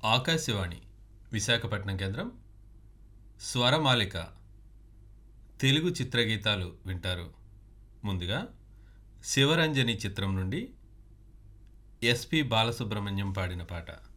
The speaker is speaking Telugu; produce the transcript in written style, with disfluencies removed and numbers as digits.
ఆకాశవాణి విశాఖపట్నం కేంద్రం స్వరమాలిక తెలుగు చిత్రగీతాలు వింటారు. ముందుగా శివరంజని చిత్రం నుండి ఎస్పి బాలసుబ్రహ్మణ్యం పాడిన పాట.